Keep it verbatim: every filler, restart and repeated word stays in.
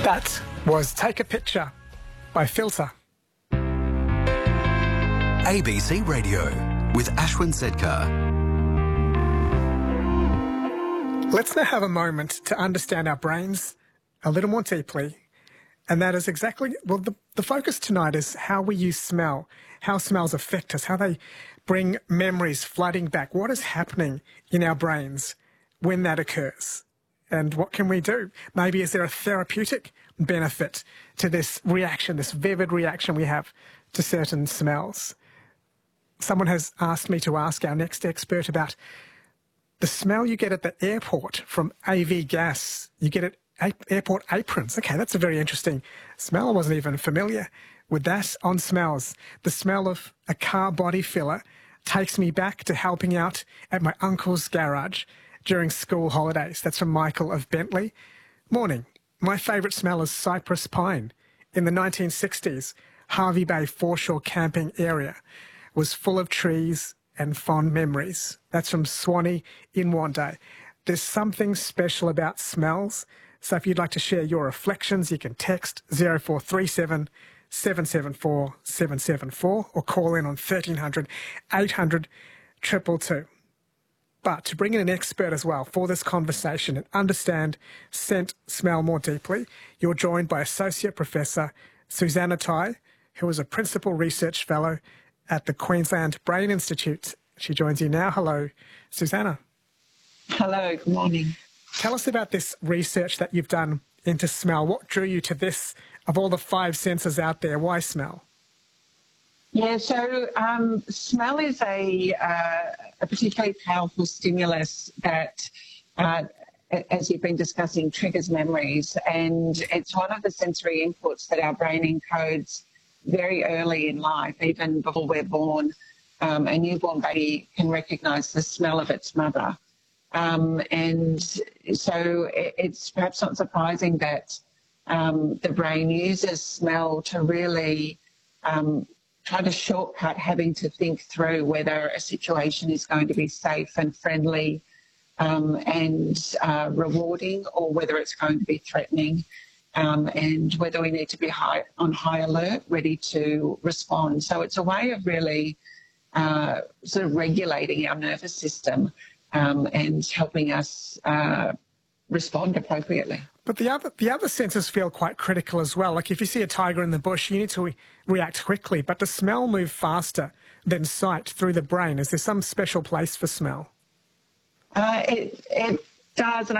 That was Take a Picture by Filter. A B C Radio with Ashwin Sedkar. Let's now have a moment to understand our brains a little more deeply. And that is exactly, well, the, the focus tonight is how we use smell, how smells affect us, how they bring memories flooding back. What is happening in our brains when that occurs? And what can we do? Maybe is there a therapeutic benefit to this reaction, this vivid reaction we have to certain smells? Someone has asked me to ask our next expert about the smell you get at the airport from A V gas. You get it at airport aprons. Okay, that's a very interesting smell. I wasn't even familiar with that on smells. The smell of a car body filler takes me back to helping out at my uncle's garage during school holidays. That's from Michael of Bentley. Morning. My favourite smell is cypress pine. In the nineteen sixties, Harvey Bay foreshore camping area was full of trees and fond memories. That's from Swanee in Wandai. There's something special about smells. So if you'd like to share your reflections, you can text zero four three seven, seven seven four, seven seven four or call in on thirteen hundred, eight hundred, two two two. But to bring in an expert as well for this conversation and understand scent smell more deeply, you're joined by Associate Professor Susannah Tai, who is a Principal Research Fellow at the Queensland Brain Institute. She joins you now. Hello, Susannah. Hello, good morning. Tell us about this research that you've done into smell. What drew you to this, of all the five senses out there? Why smell? Yeah, so um, smell is a, uh, a particularly powerful stimulus that, uh, as you've been discussing, triggers memories. And it's one of the sensory inputs that our brain encodes very early in life, even before we're born. Um, a newborn baby can recognise the smell of its mother. Um, and so it's perhaps not surprising that um, the brain uses smell to really um, try to shortcut having to think through whether a situation is going to be safe and friendly um, and uh, rewarding, or whether it's going to be threatening, um, and whether we need to be high, on high alert, ready to respond. So it's a way of really uh, sort of regulating our nervous system um, and helping us uh, respond appropriately. But the other the other senses feel quite critical as well. Like if you see a tiger in the bush, you need to re- react quickly. But does smell move faster than sight through the brain? Is there some special place for smell? Uh, it, it does. And